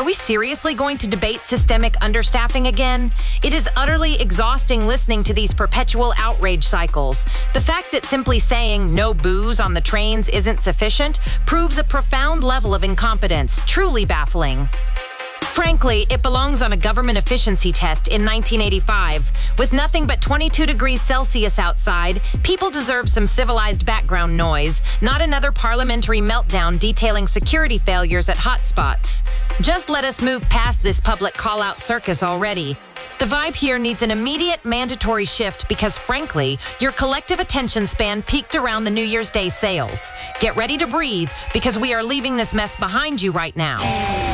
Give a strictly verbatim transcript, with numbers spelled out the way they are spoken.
Are we seriously going to debate systemic understaffing again? It is utterly exhausting listening to these perpetual outrage cycles. The fact that simply saying no booze on the trains isn't sufficient proves a profound level of incompetence, truly baffling. Frankly, it belongs on a government efficiency test in nineteen eighty-five. With nothing but twenty-two degrees Celsius outside, people deserve some civilized background noise, not another parliamentary meltdown detailing security failures at hotspots. Just let us move past this public call-out circus already. The vibe here needs an immediate mandatory shift because, frankly, your collective attention span peaked around the New Year's Day sales. Get ready to breathe because we are leaving this mess behind you right now.